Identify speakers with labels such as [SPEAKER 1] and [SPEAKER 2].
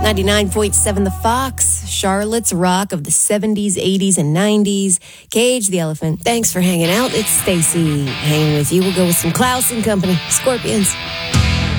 [SPEAKER 1] 99.7 The Fox, Charlotte's rock of the 70s, 80s, and 90s. Cage the Elephant. Thanks for hanging out. It's Stacy hanging with you. We'll go with some Klaus and Company, Scorpions.